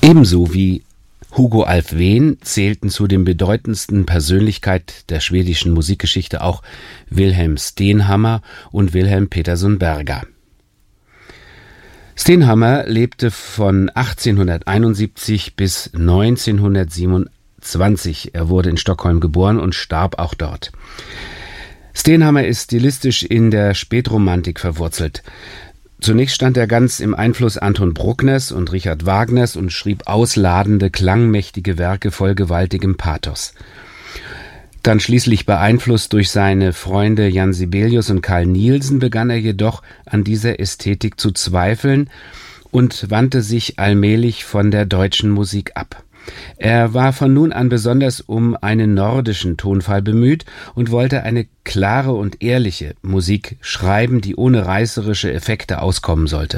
Ebenso wie Hugo Alfvén zählten zu den bedeutendsten Persönlichkeiten der schwedischen Musikgeschichte auch Wilhelm Stenhammar und Wilhelm Petersson Berga. Stenhammar lebte von 1871 bis 1927. Er wurde in Stockholm geboren und starb auch dort. Stenhammar ist stilistisch in der Spätromantik verwurzelt. Zunächst stand er ganz im Einfluss Anton Bruckners und Richard Wagners und schrieb ausladende, klangmächtige Werke voll gewaltigem Pathos. Dann schließlich beeinflusst durch seine Freunde Jan Sibelius und Carl Nielsen begann er jedoch an dieser Ästhetik zu zweifeln und wandte sich allmählich von der deutschen Musik ab. Er war von nun an besonders um einen nordischen Tonfall bemüht und wollte eine klare und ehrliche Musik schreiben, die ohne reißerische Effekte auskommen sollte.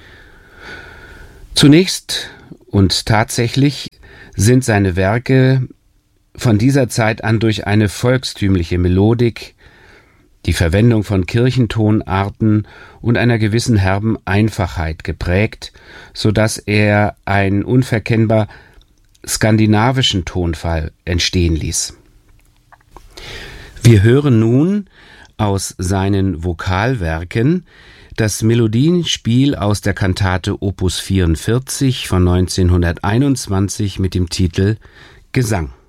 Zunächst und tatsächlich sind seine Werke von dieser Zeit an durch eine volkstümliche Melodik, die Verwendung von Kirchentonarten und einer gewissen herben Einfachheit geprägt, so dass er einen unverkennbar skandinavischen Tonfall entstehen ließ. Wir hören nun aus seinen Vokalwerken das Melodienspiel aus der Kantate Opus 44 von 1921 mit dem Titel Gesang.